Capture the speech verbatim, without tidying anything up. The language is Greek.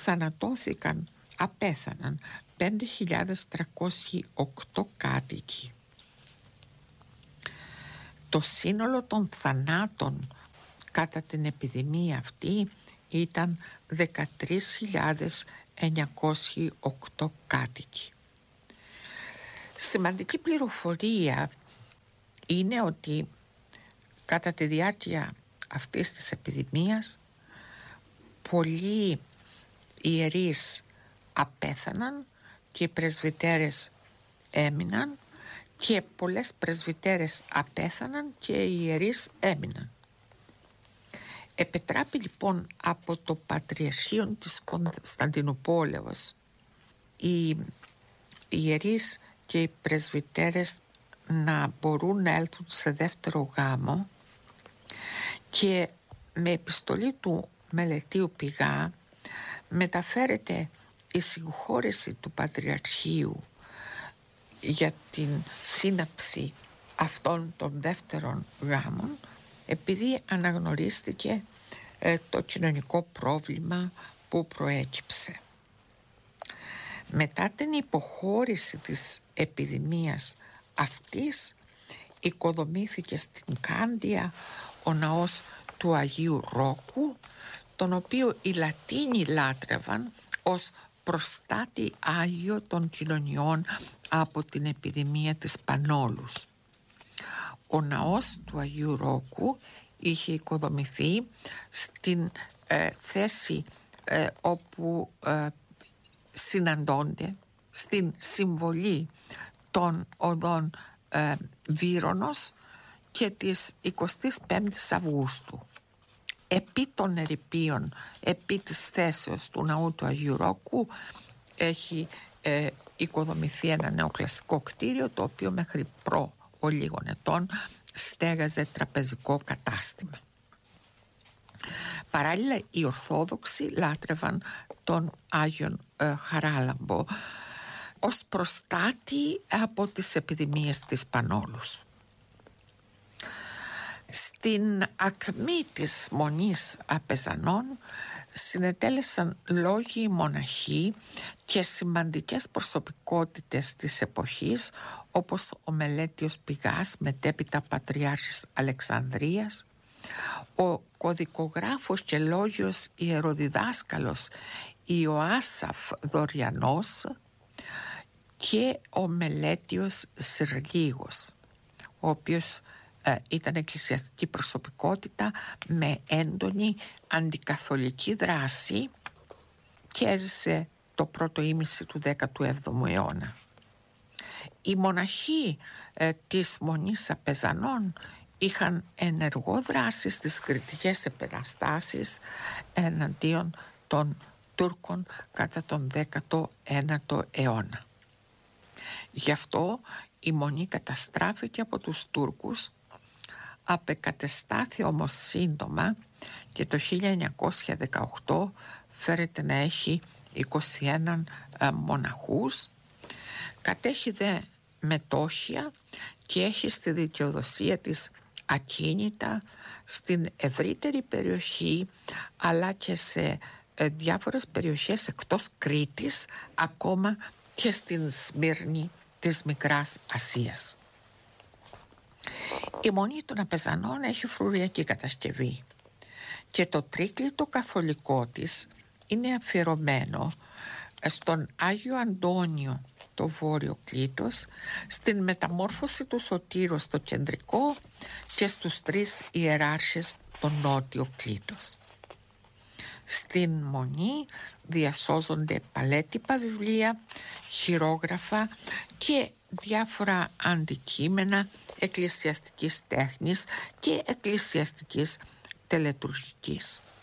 θανατώθηκαν, απέθαναν πέντε χιλιάδες τριακόσιοι οκτώ κάτοικοι. Το σύνολο των θανάτων κατά την επιδημία αυτή ήταν δεκατρείς χιλιάδες εννιακόσιοι οκτώ κάτοικοι. Σημαντική πληροφορία είναι ότι κατά τη διάρκεια αυτής της επιδημίας πολλοί ιερείς απέθαναν και οι πρεσβυτέρες έμειναν και πολλές πρεσβυτέρες απέθαναν και οι ιερείς έμειναν. Επετράπη λοιπόν από το Πατριαρχείο της Κωνσταντινούπολεως οι ιερείς και οι πρεσβυτέρες να μπορούν να έλθουν σε δεύτερο γάμο, και με επιστολή του μελετείου Πηγά μεταφέρεται η συγχώρεση του Πατριαρχείου για την σύναψη αυτών των δεύτερων γάμων, επειδή αναγνωρίστηκε ε, το κοινωνικό πρόβλημα που προέκυψε. Μετά την υποχώρηση της επιδημίας αυτής οικοδομήθηκε στην Κάντια ο ναός του Αγίου Ρόκου, τον οποίο οι Λατίνοι λάτρευαν ως προστάτη Άγιο των κοινωνιών από την επιδημία της Πανόλους. Ο ναός του Αγίου Ρόκου είχε οικοδομηθεί στην ε, θέση ε, όπου ε, συναντώνται στην συμβολή των οδών ε, Βύρονος και της εικοστής πέμπτης Αυγούστου. Επί των ερειπίων, επί της θέσεως του ναού του Αγίου Ρόκου έχει ε, οικοδομηθεί ένα νεοκλασικό κτίριο, το οποίο μέχρι προ ολίγων ετών στέγαζε τραπεζικό κατάστημα. Παράλληλα οι Ορθόδοξοι λάτρευαν τον Άγιον ε, Χαράλαμπο ως προστάτη από τις επιδημίες της Πανόλους. Στην ακμή της Μονής Απεζανών συνετέλεσαν λόγοι μοναχοί και σημαντικές προσωπικότητες της εποχής, όπως ο Μελέτιος Πηγάς, μετέπειτα Πατριάρχης Αλεξανδρίας, ο κωδικογράφος και λόγιος ιεροδιδάσκαλος Ιωάσαφ Δωριανός και ο Μελέτιος Συρλίγος, ο οποίος ε, ήταν εκκλησιαστική προσωπικότητα με έντονη αντικαθολική δράση και έζησε το πρώτο ήμιση του δέκατου έβδομου αιώνα. Οι μοναχοί ε, της Μονής Απεζανών είχαν ενεργό δράση στις κριτικές επαναστάσεις εναντίον των Τούρκων κατά τον δέκατο ένατο αιώνα. Γι' αυτό η Μονή καταστράφηκε από τους Τούρκους, απεκατεστάθη όμως σύντομα και το χίλια εννιακόσια δεκαοκτώ φέρεται να έχει είκοσι ένα ε, μοναχούς, κατέχει δε μετόχια και έχει στη δικαιοδοσία της ακίνητα στην ευρύτερη περιοχή, αλλά και σε ε, διάφορες περιοχές εκτός Κρήτης, ακόμα και στην Σμύρνη της Μικράς Ασίας. Η Μονή των Απεζανών έχει φρουριακή κατασκευή και το τρίκλητο καθολικό της είναι αφιερωμένο στον Άγιο Αντώνιο το βόρειο κλήτος, στην μεταμόρφωση του Σωτήρου στο κεντρικό και στους τρεις ιεράρχες το νότιο κλήτος. Στην Μονή διασώζονται παλέτυπα βιβλία, χειρόγραφα και διάφορα αντικείμενα εκκλησιαστικής τέχνης και εκκλησιαστικής τελετουργικής.